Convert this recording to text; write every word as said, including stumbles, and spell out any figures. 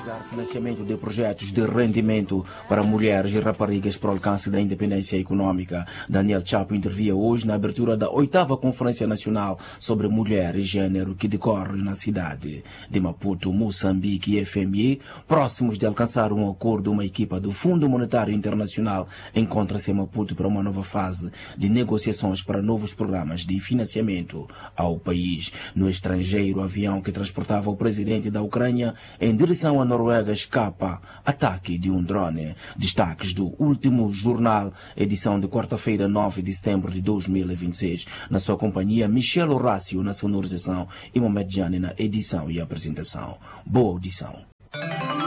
realizar financiamento de projetos de rendimento para mulheres e raparigas para o alcance da independência econômica. Daniel Chapo intervia hoje na abertura da oitava Conferência Nacional sobre Mulher e Gênero que decorre na cidade de Maputo. Moçambique e F M I, próximos de alcançar um acordo, uma equipa do Fundo Monetário Internacional encontra-se em Maputo para uma nova fase de negociações para novos programas de financiamento ao país. No estrangeiro, o avião que transportava o presidente da Ucrânia em direção à Noruega escapa ataque de um drone. Destaques do último jornal, edição de quarta-feira, nove de setembro de dois mil e vinte e seis. Na sua companhia, Michel Horácio na sonorização e Mohamed Jani na edição e apresentação. Boa audição.